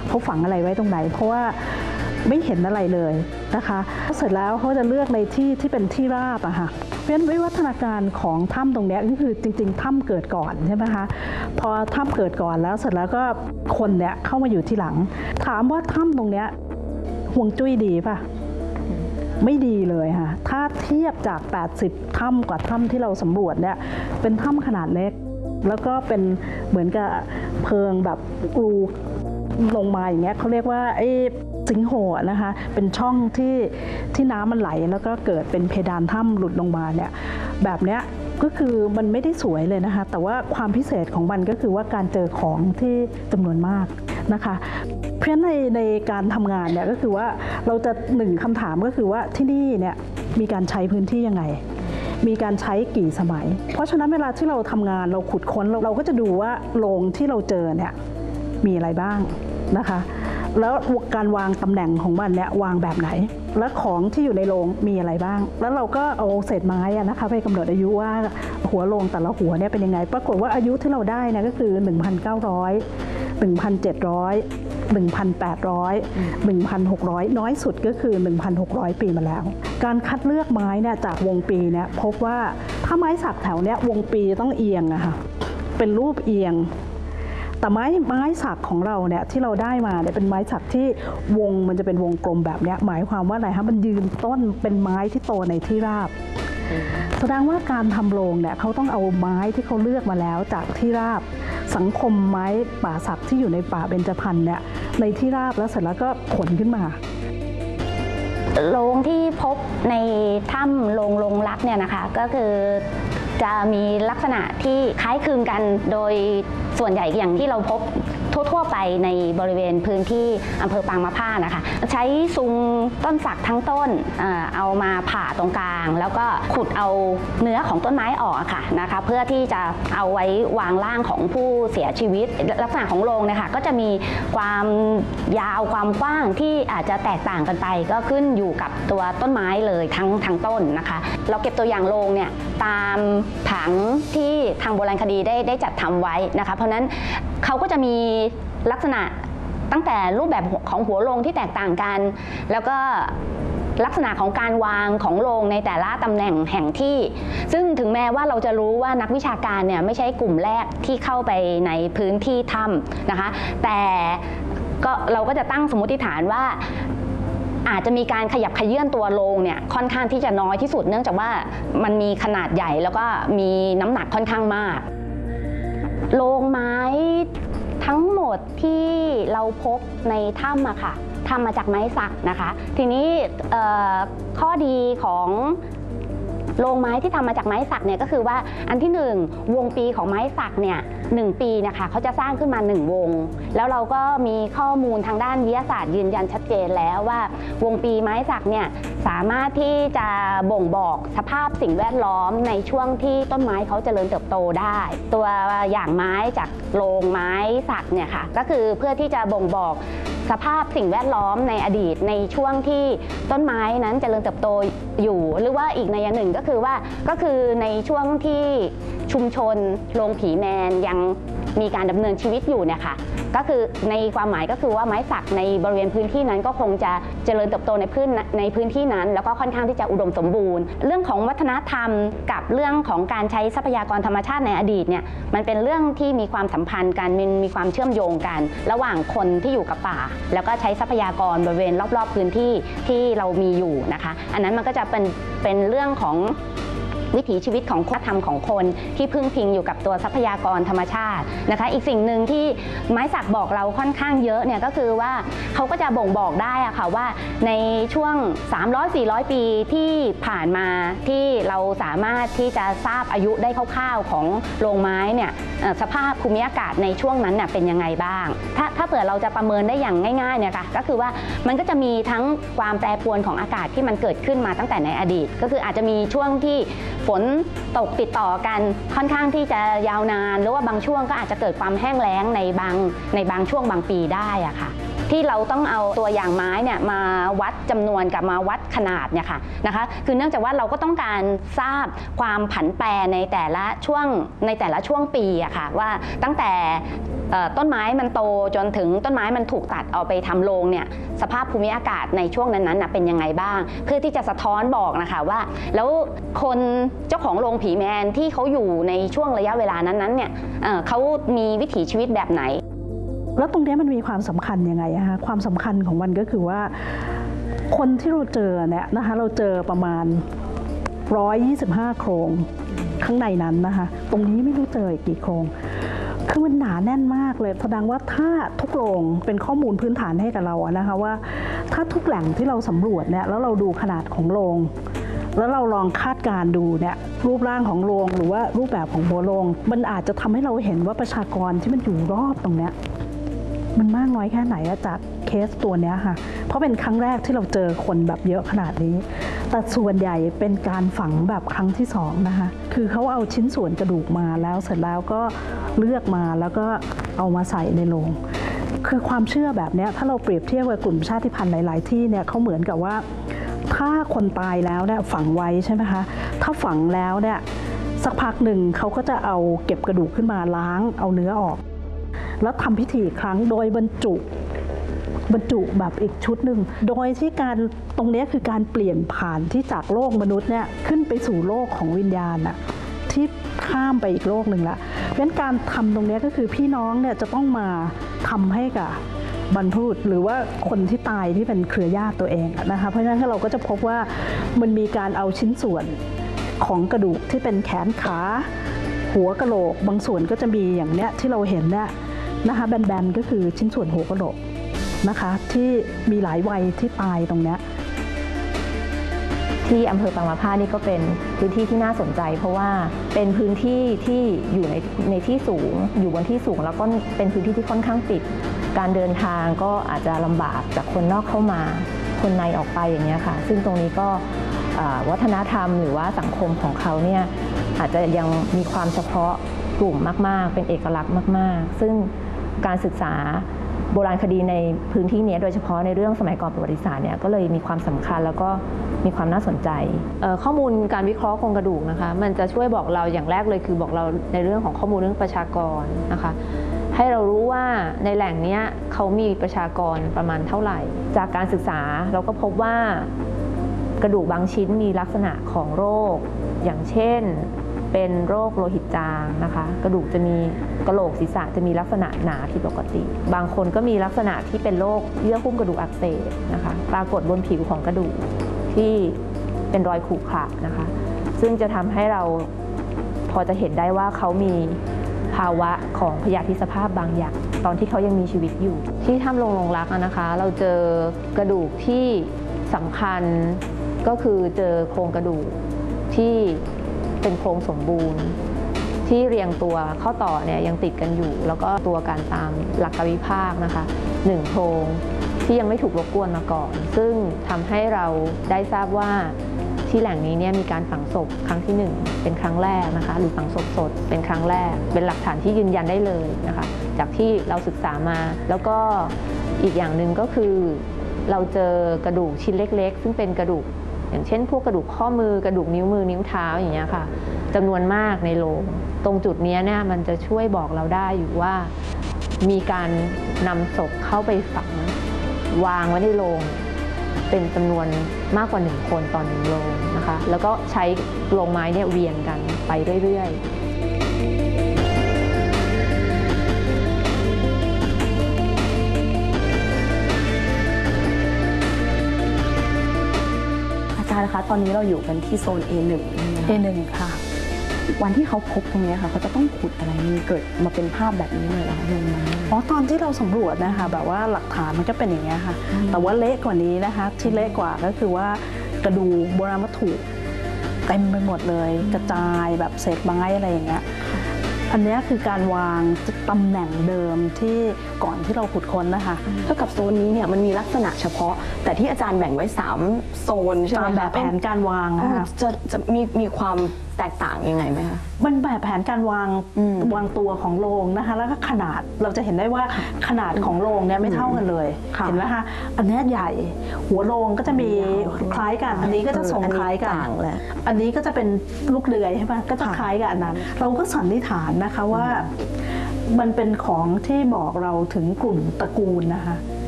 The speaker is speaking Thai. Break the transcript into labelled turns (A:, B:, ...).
A: เขาฝังอะไรไว้ตรงไหนเพราะว่าไม่เห็นอะไรเลยนะคะเสร็จแล้วเขาจะเลือกในที่ที่เป็นที่ราบอะค่ะเพราะฉะนั้นวิวัฒนาการของถ้ำตรงนี้ก็คือจริงๆถ้ำเกิดก่อนใช่ไหมคะพอถ้ำเกิดก่อนแล้วเสร็จแล้วก็คนเนี่ยเข้ามาอยู่ที่หลังถามว่าถ้ำตรงนี้ห่วงจุ้ยดีป่ะไม่ดีเลยค่ะถ้าเทียบจาก80ถ้ำกว่าถ้ำที่เราสำรวจเนี่ยเป็นถ้ำขนาดเล็กแล้วก็เป็นเหมือนกับเพิงแบบรูลงมาอย่างเงี้ยเขาเรียกว่าไอ้สิงโหนะคะเป็นช่องที่น้ำมันไหลแล้วก็เกิดเป็นเพดานถ้ำหลุดลงมาเนี่ยแบบเนี้ยก็คือมันไม่ได้สวยเลยนะคะแต่ว่าความพิเศษของมันก็คือว่าการเจอของที่จำนวนมากนะคะเพราะฉะนั้นในการทำงานเนี่ยก็คือว่าเราจะหนึ่งคำถามก็คือว่าที่นี่เนี่ยมีการใช้พื้นที่ยังไงมีการใช้กี่สมัยเพราะฉะนั้นเวลาที่เราทำงานเราขุดค้นเราก็จะดูว่าโรงที่เราเจอเนี่ยมีอะไรบ้างนะคะแล้วการวางตำแหน่งของมันเนี่ยวางแบบไหนและของที่อยู่ในโรงมีอะไรบ้างแล้วเราก็เอาเศษไม้นะคะไปกำหนดอายุว่าหัวโรงแต่ละหัวเนี่ยเป็นยังไงปรากฏว่าอายุที่เราได้เนี่ยก็คือ 1,900 1,700 1,800 1,600 น้อยสุดก็คือ 1,600 ปีมาแล้วการคัดเลือกไม้เนี่ยจากวงปีเนี่ยพบว่าถ้าไม้สักแถวเนี้ยวงปีต้องเอียงอะค่ะเป็นรูปเอียงแต่ไม้สักของเราเนี่ยที่เราได้มาเนี่ยเป็นไม้สักที่วงมันจะเป็นวงกลมแบบนี้หมายความว่าอะไรคะมันยืนต้นเป็นไม้ที่โตในที่ราบแสดงว่าการทำโรงเนี่ยเขาต้องเอาไม้ที่เขาเลือกมาแล้วจากที่ราบสังคมไม้ป่าสักที่อยู่ในป่าเบญจพรรณเนี่ยในที่ราบแล้วเสร็จแล้วก็ขนขึ้นมา
B: โรงที่พบในถ้ำโรงรักเนี่ยนะคะก็คือจะมีลักษณะที่คล้ายคลึงกันโดยส่วนใหญ่อย่างที่เราพบทั่วไปในบริเวณพื้นที่อำเภอปางมะผ้านะคะใช้ซุงต้นสักทั้งต้นเอามาผ่าตรงกลางแล้วก็ขุดเอาเนื้อของต้นไม้ออกค่ะนะคะเพื่อที่จะเอาไว้วางร่างของผู้เสียชีวิตลักษณะของโรงเนี่ยค่ะก็จะมีความยาวความกว้างที่อาจจะแตกต่างกันไปก็ขึ้นอยู่กับตัวต้นไม้เลยทั้งต้นนะคะเราเก็บตัวอย่างโรงเนี่ยตามผังที่ทางโบราณคดีได้จัดทำไว้นะคะเพราะนั้นเขาก็จะมีลักษณะตั้งแต่รูปแบบของหัวโรงที่แตกต่างกันแล้วก็ลักษณะของการวางของโรงในแต่ละตำแหน่งแห่งที่ซึ่งถึงแม้ว่าเราจะรู้ว่านักวิชาการเนี่ยไม่ใช่กลุ่มแรกที่เข้าไปในพื้นที่ถ้ำนะคะแต่เราก็จะตั้งสมมติฐานว่าอาจจะมีการขยับขยื่นตัวโรงเนี่ยค่อนข้างที่จะน้อยที่สุดเนื่องจากว่ามันมีขนาดใหญ่แล้วก็มีน้ำหนักค่อนข้างมากโรงไม้ทั้งหมดที่เราพบในถ้ำอะค่ะทำมาจากไม้สักนะคะทีนี้ข้อดีของโรงไม้ที่ทำมาจากไม้สักเนี่ยก็คือว่าอันที่1วงปีของไม้สักเนี่ย1 ปีนะคะเขาจะสร้างขึ้นมา1 วงแล้วเราก็มีข้อมูลทางด้านวิทยาศาสตร์ยืนยันชัดเจนแล้วว่าวงปีไม้สักเนี่ยสามารถที่จะบ่งบอกสภาพสิ่งแวดล้อมในช่วงที่ต้นไม้เขาเจริญเติบโตได้ตัวอย่างไม้จากโรงไม้สักเนี่ยค่ะก็คือเพื่อที่จะบ่งบอกสภาพสิ่งแวดล้อมในอดีตในช่วงที่ต้นไม้นั้นเจริญเติบโตอยู่หรือว่าอีกนัยหนึ่งก็คือในช่วงที่ชุมชนโรงผีแมนยังมีการดำเนินชีวิตอยู่เนี่ยค่ะก็คือในความหมายก็คือว่าไม้สักในบริเวณพื้นที่นั้นก็คงจะเจริญเติบโตในพื้นที่นั้นแล้วก็ค่อนข้างที่จะอุดมสมบูรณ์เรื่องของวัฒนธรรมกับเรื่องของการใช้ทรัพยากรธรรมชาติในอดีตเนี่ยมันเป็นเรื่องที่มีความสัมพันธ์กันมีความเชื่อมโยงกันระหว่างคนที่อยู่กับป่าแล้วก็ใช้ทรัพยากรบริเวณรอบๆพื้นที่ที่เรามีอยู่นะคะอันนั้นมันก็จะเป็นเรื่องของวิถีชีวิตของวัฒนธรรมของคนที่พึ่งพิงอยู่กับตัวทรัพยากรธรรมชาตินะคะอีกสิ่งหนึ่งที่ไม้สักบอกเราค่อนข้างเยอะเนี่ยก็คือว่าเขาก็จะบ่งบอกได้อะค่ะว่าในช่วง 300-400 ปีที่ผ่านมาที่เราสามารถที่จะทราบอายุได้คร่าวๆของโรงไม้เนี่ยสภาพภูมิอากาศในช่วงนั้นเป็นยังไงบ้างถ้าเผื่อเราจะประเมินได้อย่างง่ายๆเนี่ยค่ะก็คือว่ามันก็จะมีทั้งความแปรปรวนของอากาศที่มันเกิดขึ้นมาตั้งแต่ในอดีตก็คืออาจจะมีช่วงที่ฝนตกติดต่อกันค่อนข้างที่จะยาวนานหรือว่าบางช่วงก็อาจจะเกิดความแห้งแล้งในบางช่วงบางปีได้อะค่ะที่เราต้องเอาตัวอย่างไม้เนี่ยมาวัดจำนวนกับมาวัดขนาดเนี่ยค่ะนะคะคือเนื่องจากว่าเราก็ต้องการทราบความผันแปรในแต่ละช่วงปีอะค่ะว่าตั้งแต่ต้นไม้มันโตจนถึงต้นไม้มันถูกตัดเอาไปทำโรงเนี่ยสภาพภูมิอากาศในช่วงนั้นๆเป็นยังไงบ้างเพื่อที่จะสะท้อนบอกนะคะว่าแล้วคนเจ้าของโรงผีแมนที่เขาอยู่ในช่วงระยะเวลานั้นๆเนี่ยเขามีวิถีชีวิตแบบไหน
A: แล้วตรงนี้มันมีความสำคัญยังไงคะความสำคัญของมันก็คือว่าคนที่เราเจอเนี่ยนะคะเราเจอประมาณ125โครงข้างในนั้นนะคะตรงนี้ไม่รู้เจอกี่โครงคือมันหนาแน่นมากเลยแสดงว่าถ้าทุกโรงเป็นข้อมูลพื้นฐานให้กับเราอะนะคะว่าถ้าทุกแหล่งที่เราสำรวจเนี่ยแล้วเราดูขนาดของโรงแล้วเราลองคาดการดูเนี่ยรูปร่างของโรงหรือว่ารูปแบบของหัวโรงมันอาจจะทำให้เราเห็นว่าประชากรที่มันอยู่รอบตรงเนี้ยมันมากน้อยแค่ไหนจากเคสตัวนี้ค่ะเพราะเป็นครั้งแรกที่เราเจอคนแบบเยอะขนาดนี้แต่ส่วนใหญ่เป็นการฝังแบบครั้งที่2นะคะคือเขาเอาชิ้นส่วนกระดูกมาแล้วเสร็จแล้วก็เลือกมาแล้วก็เอามาใส่ในโลงคือความเชื่อแบบนี้ถ้าเราเปรียบเทียบกับกลุ่มชาติพันธุ์หลายๆที่เนี่ยเขาเหมือนกับว่าถ้าคนตายแล้วเนี่ยฝังไว้ใช่ไหมคะถ้าฝังแล้วเนี่ยสักพักหนึ่งเขาก็จะเอาเก็บกระดูกขึ้นมาล้างเอาเนื้อออกแล้วทำพิธีอีกครั้งโดยบรรจุแบบอีกชุดหนึ่งโดยที่การตรงนี้คือการเปลี่ยนผ่านที่จากโลกมนุษย์เนี่ยขึ้นไปสู่โลกของวิญญาณน่ะที่ข้ามไปอีกโลกหนึ่งละเพราะฉะนั้นการทำตรงนี้ก็คือพี่น้องเนี่ยจะต้องมาทำให้กับบรรพบุรุษหรือว่าคนที่ตายที่เป็นเครือญาติตัวเองนะคะเพราะฉะนั้นเราก็จะพบว่ามันมีการเอาชิ้นส่วนของกระดูกที่เป็นแขนขาหัวกะโหลกบางส่วนก็จะมีอย่างเนี้ยที่เราเห็นเนี่ยนะคะแบนๆก็คือชิ้นส่วนหัวกะโหลกนะคะที่มีหลายวัยที่ตายตรงนี้
C: ที่อำเภอปางมะผ้านี่ก็เป็นพื้นที่ที่น่าสนใจเพราะว่าเป็นพื้นที่ที่อยู่ในที่สูงอยู่บนที่สูงแล้วก็เป็นพื้นที่ที่ค่อนข้างปิดการเดินทางก็อาจจะลำบากจากคนนอกเข้ามาคนในออกไปอย่างนี้ค่ะซึ่งตรงนี้ก็วัฒนธรรมหรือว่าสังคมของเขาเนี่ยอาจจะยังมีความเฉพาะกลุ่มมากๆเป็นเอกลักษณ์มากๆซึ่งการศึกษาโบราณคดีในพื้นที่นี้โดยเฉพาะในเรื่องสมัยก่อนประวัติศาสตร์เนี่ยก็เลยมีความสำคัญแล้วก็มีความน่าสนใจข้อมูลการวิเคราะห์โครงกระดูกนะคะมันจะช่วยบอกเราอย่างแรกเลยคือบอกเราในเรื่องของข้อมูลเรื่องประชากรนะคะให้เรารู้ว่าในแหล่งนี้เขามีประชากรประมาณเท่าไหร่จากการศึกษาเราก็พบว่ากระดูกบางชิ้นมีลักษณะของโรคอย่างเช่นเป็นโรคโลหิตจางนะคะกระดูกจะมีกะโหลกศีรษะจะมีลักษณะหนาผิดปกติบางคนก็มีลักษณะที่เป็นโรคเยื่อหุ้มกระดูกอักเสบนะคะปรากฏบนผิวของกระดูกที่เป็นรอยขรุขระนะคะซึ่งจะทำให้เราพอจะเห็นได้ว่าเขามีภาวะของพยาธิสภาพบางอย่างตอนที่เขายังมีชีวิตอยู่ที่ถ้ำโรงรักนะคะเราเจอกระดูกที่สำคัญก็คือเจอโครงกระดูกที่เป็นโครงสมบูรณ์ที่เรียงตัวข้อต่อเนี่ยยังติดกันอยู่แล้วก็ตัวกันตามหลักกวิภาคนะคะ1โครงที่ยังไม่ถูกรบกวนมาก่อนซึ่งทำให้เราได้ทราบว่าที่แหล่งนี้เนี่ยมีการฝังศพครั้งที่1เป็นครั้งแรกนะคะหรือฝังศพสดเป็นครั้งแรกเป็นหลักฐานที่ยืนยันได้เลยนะคะจากที่เราศึกษามาแล้วก็อีกอย่างหนึ่งก็คือเราเจอกระดูกชิ้นเล็กๆซึ่งเป็นกระดูกอย่างเช่นพวกกระดูกข้อมือกระดูกนิ้วมือนิ้วเท้าอย่างเงี้ยค่ะจำนวนมากในโลงตรงจุดนี้เนี่ยมันจะช่วยบอกเราได้อยู่ว่ามีการนำศพเข้าไปฝังวางไว้ในโลงเป็นจำนวนมากกว่า1คนต่อ1โลงนะคะแล้วก็ใช้โลงไม้เนี่ยเวียนกันไปเรื่อยๆ
D: นะคะตอนนี้เราอยู่กันที่โซน A1
A: A1 ค่ะ
D: วันที่เขาพบตรงนี้ค่ะเขาจะต้องขุดอะไรมีเกิดมาเป็นภาพแบบนี้เลยเหรอคะลงมา
A: ตอนที่เราสำรวจนะคะแบบว่าหลักฐานมันก็เป็นอย่างนี้ค่ะแต่ว่าเละกว่านี้นะคะที่เละกว่าก็คือว่ากระดูกโบราณวัตถุเต็มไปหมดเลยกระจายแบบเศษไม้อะไรอย่างเงี้ยอันนี้คือการวางตำแหน่งเดิมที่ก่อนที่เราขุดค้นนะคะ
D: เท่ากับโซนนี้เนี่ยมันมีลักษณะเฉพาะแต่ที่อาจารย์แบ่งไว้3โซนใช่ไหม
A: ตามแบบแผนการวาง
D: จะมีความแตกต่างยังไงไหมคะ
A: มันแบบแผนการวางตัวของโรงนะคะแล้วก็ขนาดเราจะเห็นได้ว่าขนาดของโรงเนี่ยไม่เท่ากันเลย
D: ค่ะ
A: เห็นไหมคะอันเนี้ยใหญ่หัวโรงก็จะมีคล้ายกันอันนี้ก็จะทรงคล้ายกัน
D: ต่างแหละ
A: อันนี้ก็จะเป็นลูกเดือยใช่ไหมก็จะคล้ายกับอันนั้น เราก็สันนิษฐานนะคะว่ามันเป็นของที่บอกเราถึงกลุ่มตระกูลนะคะ